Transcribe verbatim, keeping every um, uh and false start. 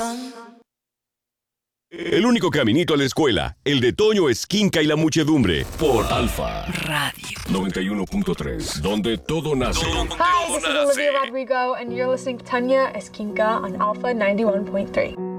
sun. El único caminito a la escuela, el de Toño Esquinca y la muchedumbre, por Alfa Radio noventa y uno punto tres, donde todo nace. Hi, this is Olivia Rodrigo, and you're listening to Tanya Eskinka on Alpha ninety-one point three.